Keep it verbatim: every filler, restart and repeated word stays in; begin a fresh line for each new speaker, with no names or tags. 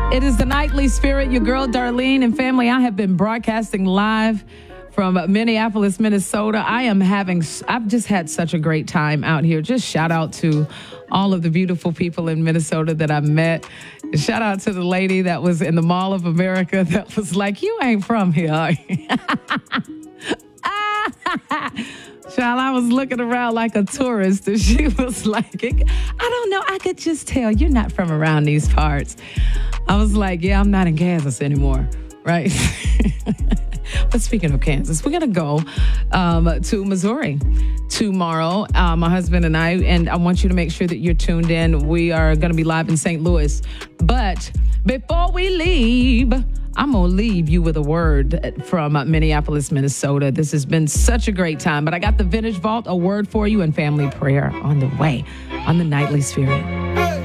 It is the Nightly Spirit, your girl Darlene and family. I have been broadcasting live from Minneapolis, Minnesota. I am having, I've just had such a great time out here. Just shout out to all of the beautiful people in Minnesota that I met. Shout out to the lady that was in the Mall of America that was like, you ain't from here, are you? Child, I was looking around like a tourist, and she was like, I don't know, I could just tell you're not from around these parts. I was like, yeah, I'm not in Kansas anymore, right? But speaking of Kansas, we're going to go um, to Missouri tomorrow, uh, my husband and I, and I want you to make sure that you're tuned in. We are going to be live in Saint Louis. But before we leave, I'm going to leave you with a word from uh, Minneapolis, Minnesota. This has been such a great time, but I got the Vintage Vault, a word for you, and family prayer on the way on the Nightly Spirit.